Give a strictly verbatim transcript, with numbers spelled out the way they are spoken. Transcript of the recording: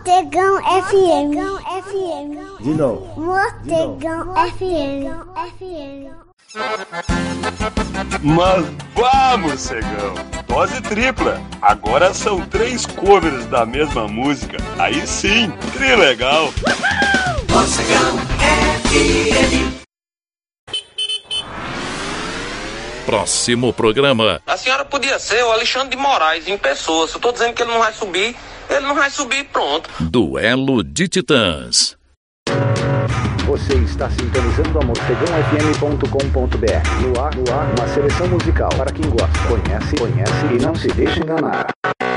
Mortegão F M. F M. De novo. Mortegão F M. F M. Mas vamos, cegão! Dose tripla! Agora são três covers da mesma música. Aí sim, trilegal! Morcegão F M. Próximo programa. A senhora podia ser o Alexandre de Moraes em pessoa. Se eu tô dizendo que ele não vai subir, ele não vai subir e pronto. Duelo de Titãs. Você está sintonizando a morcegão f m ponto com ponto b r. No ar, no ar, uma seleção musical para quem gosta, conhece, conhece e não se deixa enganar.